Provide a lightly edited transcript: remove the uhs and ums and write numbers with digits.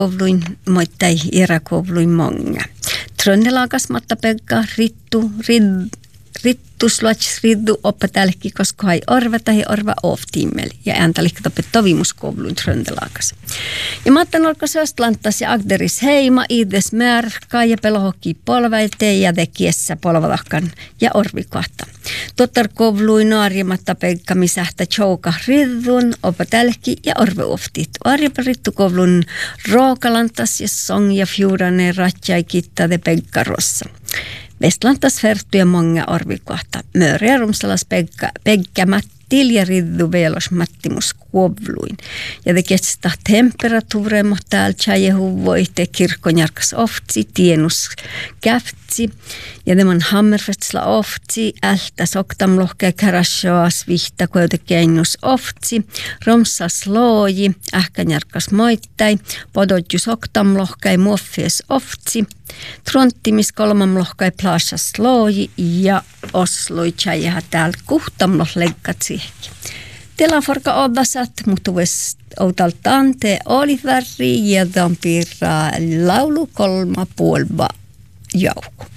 Kovluin moittai iärakovluin monga. Trönnelakas matta pekka rittu sluats riddu oppatälkki, koska hai orva tai orva oftimmeli. Ja ääntälikka toppe tovimuskovluin tröndelakas. Ja mattan olkas östlantas ja agderis heima, ides märkaa ja pelohokki polväilte ja tekiessä polvalahkan ja orvikohta. Tottar kovluin naarimatta pekka misähtä chouka riddun oppatälkki ja orve oftit. Arjapa rittu kovluin rookalantas ja song ja fjurane ratjai kittade pekka rossa. Vestlantas verttuja monga orvikohta. Mööriä rumsalas pekka mattil ja riddu velos mattimus kovluin. Ja te kestää temperatuuremmo täällä tjajehuvoite kirkonjarkas oftsi, tienus käftsi. Ja tämän hammerfetsla oftsi, ältä soktamlohkea karasjoas vihta koetekeinus oftsi. Romsas looji, ähkänjarkas moittai, podotju soktamlohkea muoffies oftsi. Tronttimis kolmamlohkai plaasas looji ja osloi tjajeha täällä kuhtamloh leggat siehki. Telaforka odasat, mutta outaltaan te oli väri ja tampira laulu 3,5 jauku.